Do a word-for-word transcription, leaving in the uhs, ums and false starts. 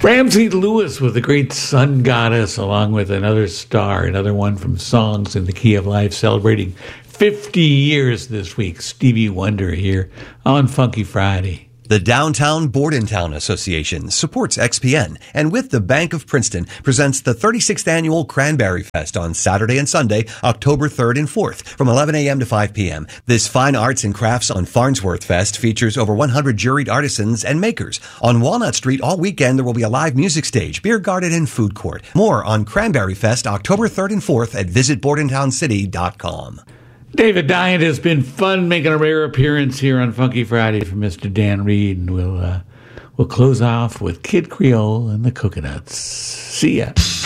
Ramsey Lewis with the great Sun Goddess, along with another star, another one from Songs in the Key of Life, celebrating fifty years this week. Stevie Wonder here on Funky Friday. The Downtown Bordentown Association supports X P N and with the Bank of Princeton presents the thirty-sixth Annual Cranberry Fest on Saturday and Sunday, October third and fourth from eleven a.m. to five p.m. This fine arts and crafts on Farnsworth Fest features over one hundred juried artisans and makers. On Walnut Street all weekend there will be a live music stage, beer garden, and food court. More on Cranberry Fest October third and fourth at visit bordentown city dot com. David Diant, has been fun making a rare appearance here on Funky Friday for Mister Dan Reed, and we'll uh, we'll close off with Kid Creole and the Coconuts. See ya.